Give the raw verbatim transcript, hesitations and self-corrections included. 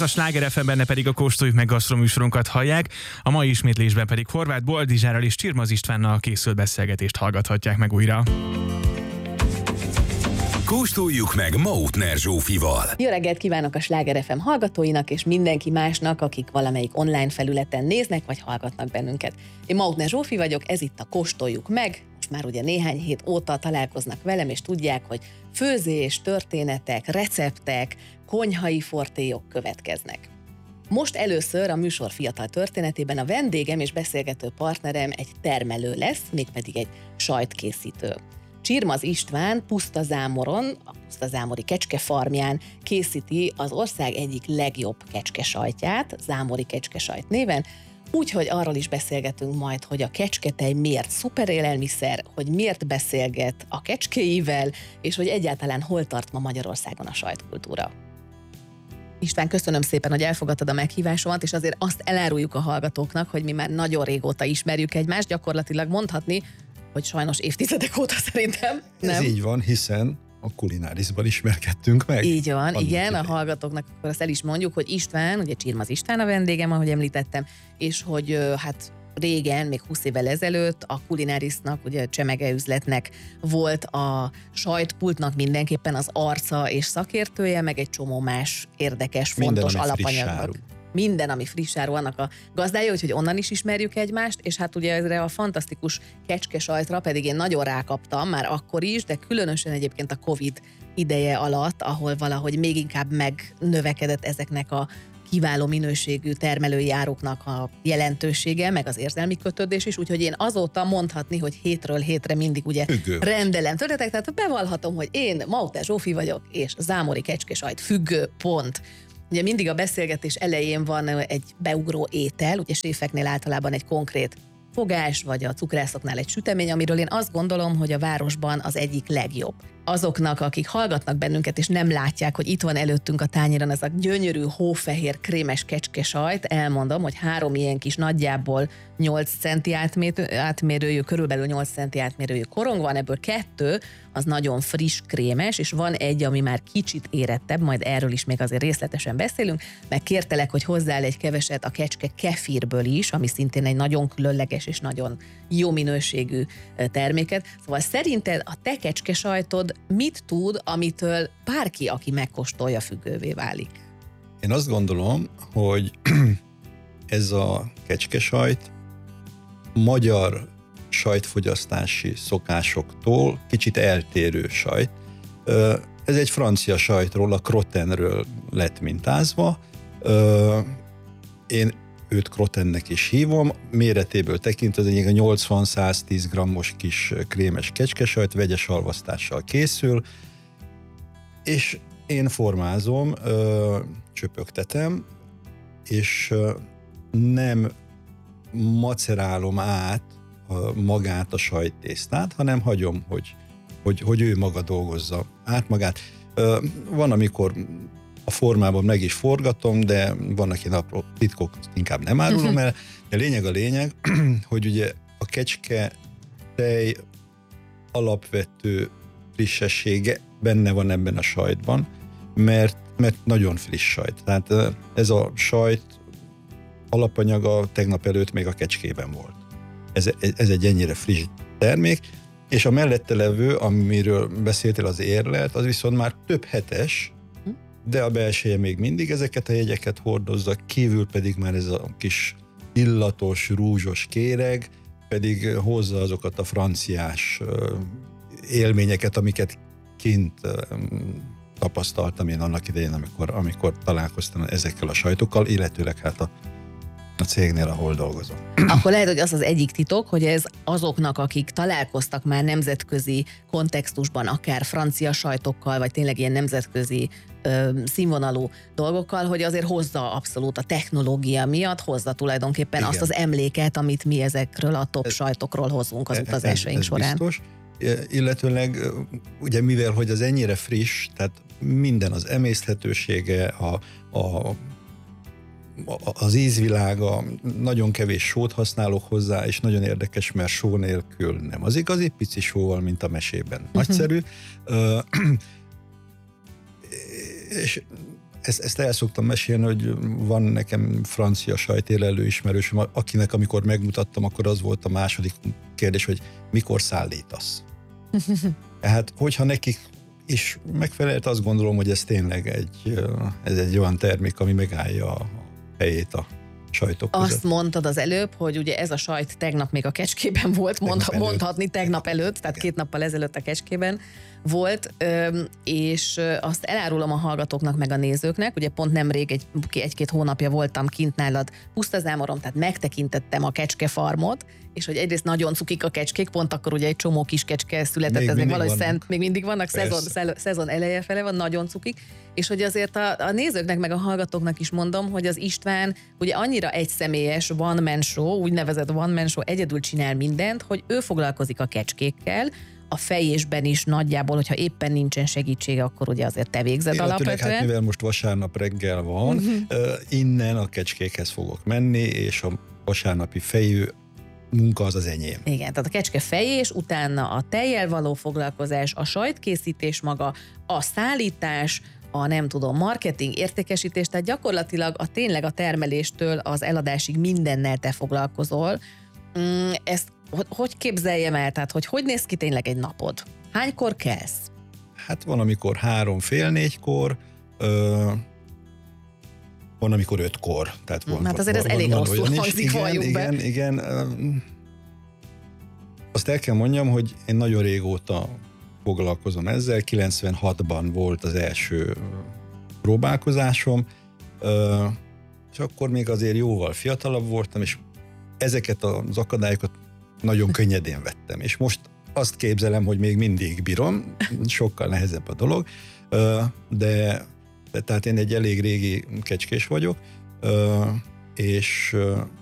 a Sláger ef em, benne pedig a Kóstoljuk meg gasztroműsorunkat hallják. A mai ismétlésben pedig Horváth Boldizsárral és Csirmaz Istvánnal készült beszélgetést hallgathatják meg újra. Kóstoljuk meg Mautner Zsófival. Jó reggelt kívánok a Sláger ef em hallgatóinak és mindenki másnak, akik valamelyik online felületen néznek vagy hallgatnak bennünket. Én Mautner Zsófi vagyok, ez itt a Kóstoljuk meg. Most már ugye néhány hét óta találkoznak velem, és tudják, hogy főzés, történetek, receptek, konyhai fortélyok következnek. Most először a műsor fiatal történetében a vendégem és beszélgető partnerem egy termelő lesz, mégpedig egy sajtkészítő. Csirmaz István Pusztazámoron, a Pusztazámori kecskefarmján készíti az ország egyik legjobb kecskesajtját, Zámori kecskesajt néven, úgyhogy arról is beszélgetünk majd, hogy a kecsketej miért szuperélelmiszer, hogy miért beszélget a kecskéivel, és hogy egyáltalán hol tart ma Magyarországon a sajtkultúra. István, köszönöm szépen, hogy elfogadtad a meghívásomat, és azért azt eláruljuk a hallgatóknak, hogy mi már nagyon régóta ismerjük egymást, gyakorlatilag mondhatni, hogy sajnos évtizedek óta szerintem. Nem? Ez így van, hiszen a Kulinárisban ismerkedtünk meg. Így van, Annak igen, idején. a hallgatóknak akkor azt el is mondjuk, hogy István, ugye Csirmaz István a vendégem, ahogy említettem, és hogy hát régen, még húsz évvel ezelőtt a Kulinárisnak, ugye csemege üzletnek volt a sajtpultnak mindenképpen az arca és szakértője, meg egy csomó más érdekes, fontos alapanyagnak. Minden, ami friss áru, annak a gazdája, úgyhogy onnan is ismerjük egymást, és hát ugye ezre a fantasztikus kecskesajtra pedig én nagyon rákaptam, már akkor is, de különösen egyébként a Covid ideje alatt, ahol valahogy még inkább megnövekedett ezeknek a kiváló minőségű termelői áruknak a jelentősége, meg az érzelmi kötődés is, úgyhogy én azóta mondhatni, hogy hétről hétre mindig ugye Függő. rendelem történetek, tehát bevallhatom, hogy én Mautner Zsófi vagyok, és Zámori kecskesajt függő, pont. Ugye mindig a beszélgetés elején van egy beugró étel, ugye séfeknél általában egy konkrét fogás, vagy a cukrászoknál egy sütemény, amiről én azt gondolom, hogy a városban az egyik legjobb. Azoknak, akik hallgatnak bennünket, és nem látják, hogy itt van előttünk a tányéron ez a gyönyörű, hófehér, krémes kecskesajt, elmondom, hogy három ilyen kis nagyjából nyolc centi átmérőjű, körülbelül nyolc centi átmérőjű korong van, ebből kettő, az nagyon friss, krémes, és van egy, ami már kicsit érettebb, majd erről is még azért részletesen beszélünk, meg kértelek, hogy hozzál egy keveset a kecske kefírből is, ami szintén egy nagyon különleges és nagyon jó minőségű terméket. Szóval szerinted a te kecskesajtod mit tud, amitől bárki, aki megkóstolja, függővé válik? Én azt gondolom, hogy ez a kecskesajt magyar sajtfogyasztási szokásoktól kicsit eltérő sajt. Ez egy francia sajtról, a crottenről lett mintázva. Én őt crottennek is hívom. Méretéből tekintve egy nyolcvan-száztíz grammos kis krémes kecskesajt vegyes alvasztással készül, és én formázom, csöpögtetem, és nem macerálom át magát a sajttésztát, hanem hagyom, hogy, hogy, hogy ő maga dolgozza át magát. Van, amikor a formában meg is forgatom, de vannak ilyen apró titkok, inkább nem árulom el. A lényeg a lényeg, hogy ugye a kecske tej alapvető frissessége benne van ebben a sajtban, mert, mert nagyon friss sajt. Tehát ez a sajt alapanyaga tegnap előtt még a kecskében volt. Ez, ez egy ennyire friss termék, és a mellette levő, amiről beszéltél, az érlelt, az viszont már több hetes, de a belseje még mindig ezeket a jegyeket hordozza, kívül pedig már ez a kis illatos, rúzsos kéreg, pedig hozza azokat a franciás élményeket, amiket kint tapasztaltam én annak idején, amikor, amikor találkoztam ezekkel a sajtokkal, illetőleg hát a a cégnél, ahol dolgozom. Akkor lehet, hogy az az egyik titok, hogy ez azoknak, akik találkoztak már nemzetközi kontextusban, akár francia sajtokkal, vagy tényleg ilyen nemzetközi ö, színvonalú dolgokkal, hogy azért hozza abszolút a technológia miatt, hozza tulajdonképpen Igen. azt az emléket, amit mi ezekről a top ez, sajtokról hozunk az utazásaink ez, ez során. Biztos. Illetőleg ugye mivel, hogy az ennyire friss, tehát minden az emészthetősége, a, a az ízvilága, nagyon kevés sót használok hozzá, és nagyon érdekes, mert só nélkül nem az igazi, pici sóval, mint a mesében. Nagyszerű. Uh-huh. Uh, és ezt, ezt el szoktam mesélni, hogy van nekem francia sajtélelő ismerősöm, akinek amikor megmutattam, akkor az volt a második kérdés, hogy mikor szállítasz. Hát, hogyha nekik is megfelelt, azt gondolom, hogy ez tényleg egy, ez egy olyan termék, ami megállja a helyét a sajtok között. Azt mondtad az előbb, hogy ugye ez a sajt tegnap még a Kecskében volt, mond, tegnap mondhatni tegnap előtt, tehát két nappal ezelőtt a Kecskében volt, és azt elárulom a hallgatóknak meg a nézőknek, ugye pont nemrég egy, egy-két hónapja voltam kint nálad Pusztazámoron, tehát megtekintettem a kecskefarmot, és hogy egyrészt nagyon cukik a kecskék, pont akkor ugye egy csomó kis kecske született, még ez még valahogy vannak. Szent, még mindig vannak, szezon, szezon eleje fele van, nagyon cukik, és hogy azért a, a nézőknek meg a hallgatóknak is mondom, hogy az István ugye annyira egyszemélyes one man show, úgynevezett one man show, egyedül csinál mindent, hogy ő foglalkozik a kecskékkel, a fejésben is nagyjából, hogyha éppen nincsen segítsége, akkor ugye azért te végzed alapvetően. Hát mivel most vasárnap reggel van, uh-huh. uh, innen a kecskékhez fogok menni, és a vasárnapi fejű munka az az enyém. Igen, tehát a kecske fejés, utána a tejjel való foglalkozás, a sajtkészítés maga, a szállítás, a nem tudom, marketing, értékesítés, tehát gyakorlatilag a tényleg a termeléstől az eladásig mindennel te foglalkozol. Ezt hogy képzeljem el? Tehát, hogy hogy néz ki tényleg egy napod? Hánykor kelsz? Hát van, amikor három, fél négykor, ö, van, amikor ötkor. Tehát van, hát azért van, ez elég van rosszul hangzik, igen, igen, be. igen. Ö, azt el kell mondjam, hogy én nagyon régóta foglalkozom ezzel. kilencvenhatban volt az első próbálkozásom, ö, és akkor még azért jóval fiatalabb voltam, és ezeket az akadályokat nagyon könnyedén vettem. És most azt képzelem, hogy még mindig bírom, sokkal nehezebb a dolog, de, de tehát én egy elég régi kecskés vagyok, és